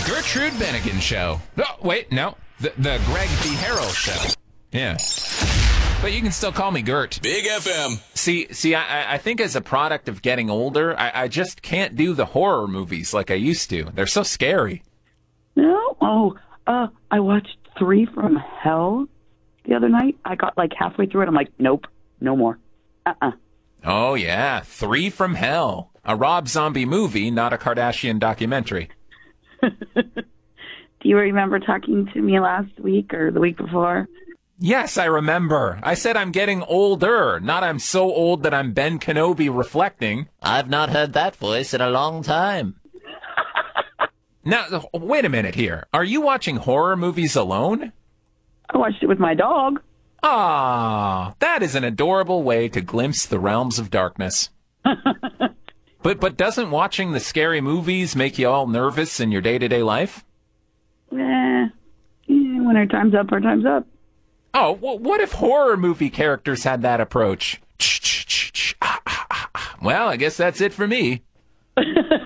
Gertrude Bennigan Show. Oh, wait, no. The Greg B. Harrell Show. Yeah. But you can still call me Gert. Big FM. See, I think as a product of getting older, I just can't do the horror movies like I used to. They're so scary. No? I watched 3 from Hell the other night. I got like halfway through it. I'm like, nope, no more. Oh, yeah. 3 from Hell. A Rob Zombie movie, not a Kardashian documentary. Do you remember talking to me last week or the week before? Yes, I remember. I said I'm getting older, not I'm so old that I'm Ben Kenobi reflecting. I've not heard that voice in a long time. Now, wait a minute here. Are you watching horror movies alone? I watched it with my dog. Ah, that is an adorable way to glimpse the realms of darkness. But doesn't watching the scary movies make you all nervous in your day-to-day life? When our time's up, our time's up. Oh, what if horror movie characters had that approach? Well, I guess that's it for me.